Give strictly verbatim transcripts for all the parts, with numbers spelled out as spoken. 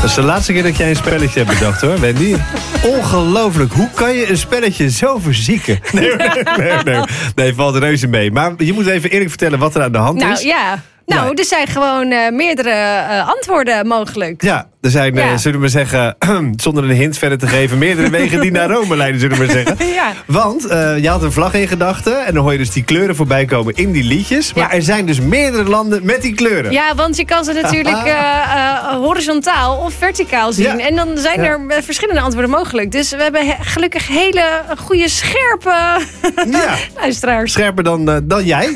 Dat is de laatste keer dat jij een spelletje hebt bedacht, hoor, Wendy. Ongelooflijk. Hoe kan je een spelletje zo verzieken? Nee, nee, nee. Nee, valt reuze mee. Maar je moet even eerlijk vertellen wat er aan de hand nou, is. Ja. Nou, Ja. er zijn gewoon uh, meerdere uh, antwoorden mogelijk. Ja, er zijn, Ja. uh, zullen we maar zeggen, zonder een hint verder te geven, meerdere wegen die naar Rome leiden, zullen we maar zeggen. Ja. Want uh, je had een vlag in gedachten en dan hoor je dus die kleuren voorbij komen in die liedjes. Maar Ja. er zijn dus meerdere landen met die kleuren. Ja, want je kan ze natuurlijk uh, uh, horizontaal of verticaal zien. Ja. En dan zijn Ja. er uh, verschillende antwoorden mogelijk. Dus we hebben he- gelukkig hele goede, scherpe Ja. luisteraars. Scherper dan, uh, dan jij.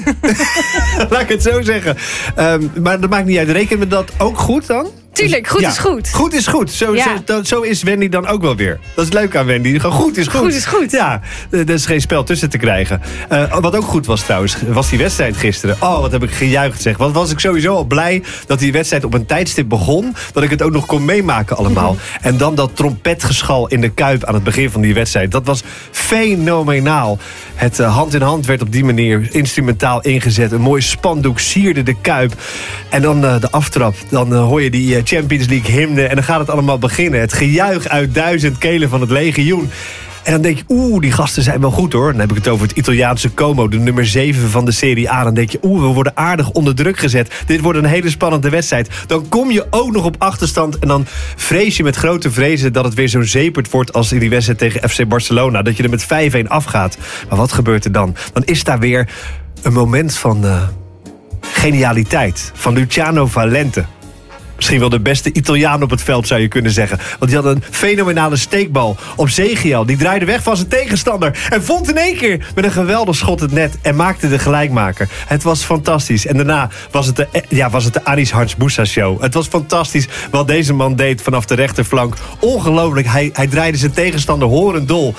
Laat ik het zo zeggen. Um, maar dat maakt niet uit. Rekenen we dat ook goed dan? Tuurlijk, goed Ja. is goed. Goed is goed. Zo, Ja. zo, dat- zo is Wendy dan ook wel weer. Dat is leuk aan Wendy. Gewoon goed is goed. Goed is goed. Ja, er is geen spel tussen te krijgen. Uh, wat ook goed was trouwens, was die wedstrijd gisteren. Oh, wat heb ik gejuicht zeg. Wat was ik sowieso al blij dat die wedstrijd op een tijdstip begon. Dat ik het ook nog kon meemaken allemaal. En dan dat trompetgeschal in de Kuip aan het begin van die wedstrijd. Dat was fenomenaal. Het uh, hand in hand werd op die manier instrumentaal ingezet. Een mooi spandoek sierde de Kuip. En dan uh, de aftrap. Dan uh, hoor je die uh, Champions League hymne. En dan gaat het allemaal beginnen. Het gejuich uit duizend kelen van het legioen. En dan denk je, oeh, die gasten zijn wel goed hoor. Dan heb ik het over het Italiaanse Como, de nummer zeven van de Serie A. Dan denk je, oeh, we worden aardig onder druk gezet. Dit wordt een hele spannende wedstrijd. Dan kom je ook nog op achterstand en dan vrees je met grote vrezen dat het weer zo'n zepert wordt als in die wedstrijd tegen F C Barcelona. Dat je er met vijf-een afgaat. Maar wat gebeurt er dan? Dan is daar weer een moment van uh, genialiteit. Van Luciano Valente. Misschien wel de beste Italiaan op het veld, zou je kunnen zeggen. Want die had een fenomenale steekbal op Zegiel. Die draaide weg van zijn tegenstander. En vond in één keer met een geweldig schot het net. En maakte de gelijkmaker. Het was fantastisch. En daarna was het de, ja, was het de Anis Hans Moussa show. Het was fantastisch wat deze man deed vanaf de rechterflank. Ongelooflijk. Hij, hij draaide zijn tegenstander horendol.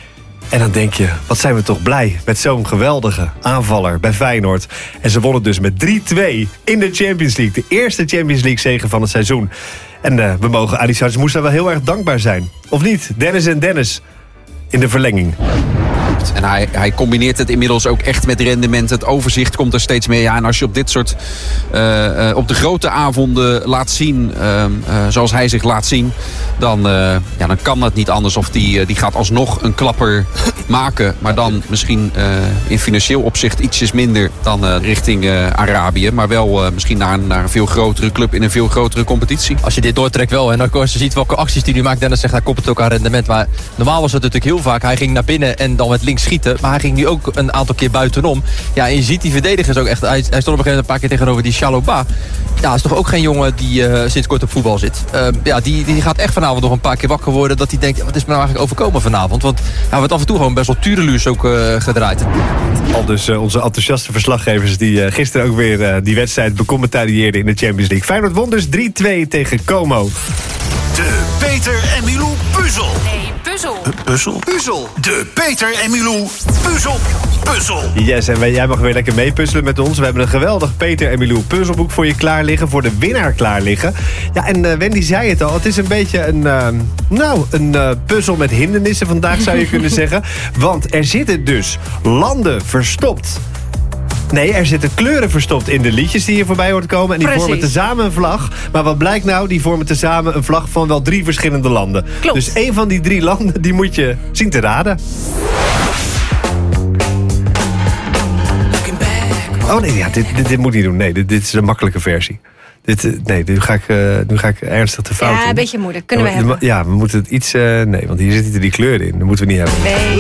En dan denk je, wat zijn we toch blij met zo'n geweldige aanvaller bij Feyenoord. En ze wonnen dus met drie twee in de Champions League. De eerste Champions League zege van het seizoen. En uh, we mogen Anis Hans Moussa wel heel erg dankbaar zijn. Of niet? Dennis en Dennis in de verlenging. En hij, hij combineert het inmiddels ook echt met rendement. Het overzicht komt er steeds meer aan. En als je op dit soort, uh, uh, op de grote avonden laat zien, uh, uh, zoals hij zich laat zien, dan, uh, ja, dan kan dat niet anders. Of die, uh, die gaat alsnog een klapper maken. Maar dan misschien uh, in financieel opzicht ietsjes minder dan uh, richting uh, Arabië. Maar wel uh, misschien naar, naar een veel grotere club in een veel grotere competitie. Als je dit doortrekt wel. En als je ziet welke acties die nu maakt. Dennis zegt, hij koppelt ook aan rendement. Maar normaal was het natuurlijk heel vaak. Hij ging naar binnen en dan met links schieten. Maar hij ging nu ook een aantal keer buitenom. Ja, en je ziet die verdedigers ook echt. Hij, hij stond op een gegeven moment een paar keer tegenover die Chalobah. Ja, is toch ook geen jongen die uh, sinds kort op voetbal zit. Uh, ja, die, die gaat echt vanavond nog een paar keer wakker worden. Dat hij denkt, wat is me nou eigenlijk overkomen vanavond? Want hij wordt af en toe gewoon best wel tureluurs ook uh, gedraaid. Al dus uh, onze enthousiaste verslaggevers die uh, gisteren ook weer uh, die wedstrijd becommentarieerden in de Champions League. Feyenoord won dus drie twee tegen Como. De Peter en Milou puzzel. Nee, puzzel. Puzzel? Puzzel. De Peter en Milou puzzel. Puzzel. Yes, en wij, jij mag weer lekker meepuzzelen met ons. We hebben een geweldig Peter en Milou puzzelboek voor je klaar liggen. Voor de winnaar klaar liggen. Ja, en uh, Wendy zei het al. Het is een beetje een, uh, nou, een uh, puzzel met hindernissen vandaag, zou je kunnen zeggen. Want er zitten dus landen verstopt. Nee, er zitten kleuren verstopt in de liedjes die hier voorbij hoort komen. En die Precies. vormen tezamen een vlag. Maar wat blijkt nou? Die vormen tezamen een vlag van wel drie verschillende landen. Klopt. Dus één van die drie landen, die moet je zien te raden. Oh nee, ja, dit, dit, dit moet niet doen. Nee, dit, dit is een makkelijke versie. Dit, uh, nee, nu ga, ik, uh, nu ga ik ernstig te fout Ja, in. een beetje moeilijk. Kunnen we ja, hebben. Ja, we moeten het iets... Uh, nee, want hier zitten die kleuren in. Dat moeten we niet hebben. Nee.